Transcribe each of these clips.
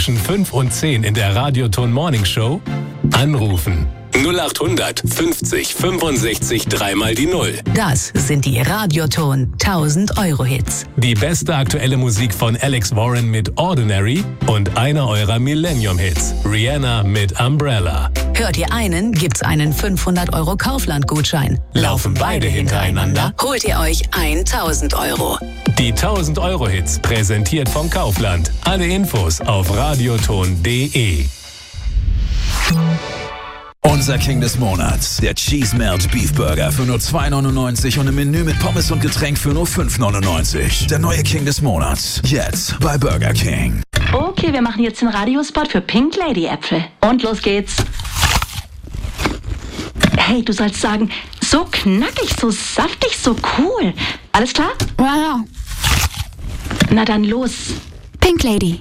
zwischen 5 und 10 in der Radioton Morning Show? Anrufen. 0800 50 65 3 die 0. Das sind die Radioton 1000-Euro-Hits. Die beste aktuelle Musik von Alex Warren mit Ordinary und einer eurer Millennium-Hits, Rihanna mit Umbrella. Hört ihr einen, gibt's einen 500-Euro Kaufland-Gutschein. Laufen beide hintereinander, holt ihr euch 1000 Euro. Die 1000-Euro-Hits präsentiert vom Kaufland. Alle Infos auf radioton.de. Unser King des Monats, der Cheese Melt Beef Burger für nur 2,99 und im Menü mit Pommes und Getränk für nur 5,99. Der neue King des Monats, jetzt bei Burger King. Okay, wir machen jetzt den Radiospot für Pink Lady Äpfel. Und los geht's. Hey, du sollst sagen, so knackig, so saftig, so cool. Alles klar? Ja. Na dann los. Pink Lady.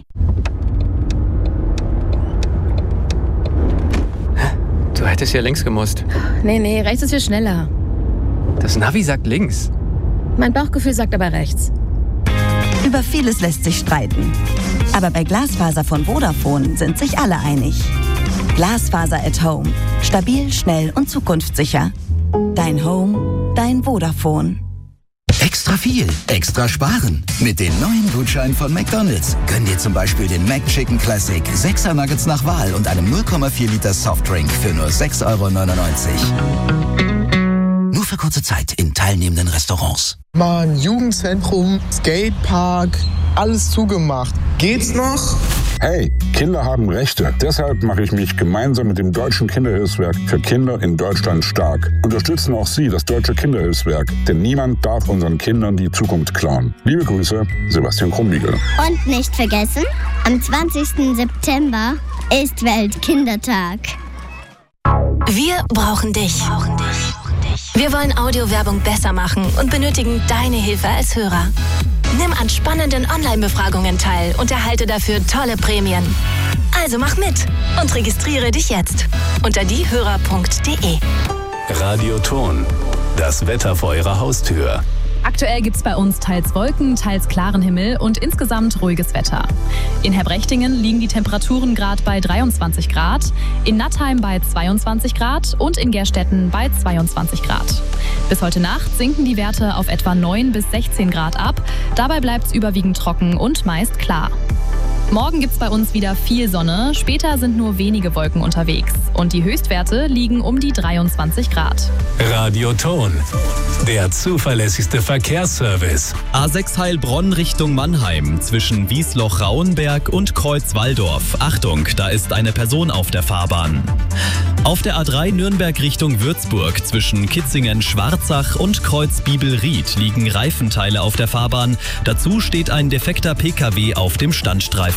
Du hättest ja links gemusst. Nee, rechts ist viel schneller. Das Navi sagt links. Mein Bauchgefühl sagt aber rechts. Über vieles lässt sich streiten. Aber bei Glasfaser von Vodafone sind sich alle einig. Glasfaser at Home. Stabil, schnell und zukunftssicher. Dein Home, dein Vodafone. Extra viel, extra sparen. Mit den neuen Gutscheinen von McDonald's gönn dir zum Beispiel den McChicken Classic 6er Nuggets nach Wahl und einem 0,4 Liter Softdrink für nur 6,99 €. Nur für kurze Zeit in teilnehmenden Restaurants. Mann, Jugendzentrum, Skatepark, alles zugemacht. Geht's noch? Hey, Kinder haben Rechte. Deshalb mache ich mich gemeinsam mit dem Deutschen Kinderhilfswerk für Kinder in Deutschland stark. Unterstützen auch Sie das Deutsche Kinderhilfswerk, denn niemand darf unseren Kindern die Zukunft klauen. Liebe Grüße, Sebastian Krumbiegel. Und nicht vergessen, am 20. September ist Weltkindertag. Wir brauchen dich. Wir wollen Audiowerbung besser machen und benötigen deine Hilfe als Hörer. Nimm an spannenden Online-Befragungen teil und erhalte dafür tolle Prämien. Also mach mit und registriere dich jetzt unter diehörer.de. Radioton. Das Wetter vor eurer Haustür. Aktuell gibt's bei uns teils Wolken, teils klaren Himmel und insgesamt ruhiges Wetter. In Herbrechtingen liegen die Temperaturen gerade bei 23 Grad, in Nattheim bei 22 Grad und in Gerstetten bei 22 Grad. Bis heute Nacht sinken die Werte auf etwa 9 bis 16 Grad ab. Dabei bleibt's überwiegend trocken und meist klar. Morgen gibt's bei uns wieder viel Sonne, später sind nur wenige Wolken unterwegs und die Höchstwerte liegen um die 23 Grad. Radioton, der zuverlässigste Verkehrsservice. A6 Heilbronn Richtung Mannheim zwischen Wiesloch-Rauenberg und Kreuz-Walldorf. Achtung, da ist eine Person auf der Fahrbahn. Auf der A3 Nürnberg Richtung Würzburg zwischen Kitzingen-Schwarzach und Kreuz-Bibelried liegen Reifenteile auf der Fahrbahn. Dazu steht ein defekter PKW auf dem Standstreifen.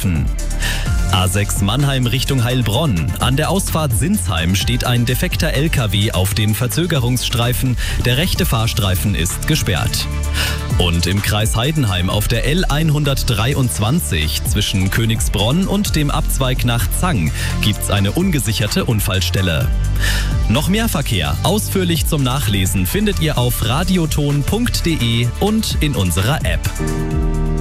A6 Mannheim Richtung Heilbronn. An der Ausfahrt Sinsheim steht ein defekter LKW auf den Verzögerungsstreifen. Der rechte Fahrstreifen ist gesperrt. Und im Kreis Heidenheim auf der L123 zwischen Königsbronn und dem Abzweig nach Zang gibt's eine ungesicherte Unfallstelle. Noch mehr Verkehr, ausführlich zum Nachlesen, findet ihr auf radioton.de und in unserer App.